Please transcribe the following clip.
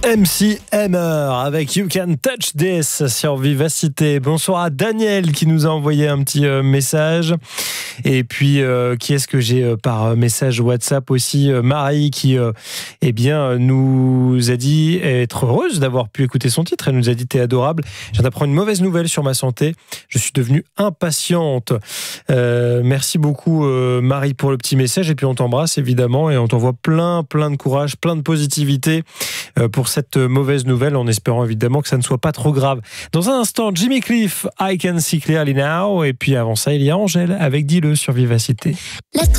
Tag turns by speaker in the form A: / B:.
A: MC Hammer avec You Can Touch This sur Vivacité. Bonsoir à Daniel qui nous a envoyé un petit message. Et puis, qui est-ce que j'ai par message WhatsApp aussi, Marie qui nous a dit être heureuse d'avoir pu écouter son titre. Elle nous a dit « T'es adorable. Je viens d'apprendre une mauvaise nouvelle sur ma santé. Je suis devenue impatiente. » Merci beaucoup Marie pour le petit message. Et puis on t'embrasse évidemment et on t'envoie plein de courage, plein de positivité pour cette mauvaise nouvelle, en espérant évidemment que ça ne soit pas trop grave. Dans un instant, Jimmy Cliff, I Can See Clearly Now. Et puis avant ça, il y a Angèle avec Dis-le sur Vivacité.